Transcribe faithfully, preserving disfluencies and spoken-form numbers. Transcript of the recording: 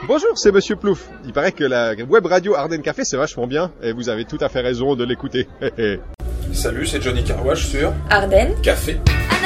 Bonjour, c'est Monsieur Plouf. Il paraît que la web radio Ardennes Café, c'est vachement bien, et vous avez tout à fait raison de l'écouter. Salut, c'est Johnny Carwash sur Ardennes Café.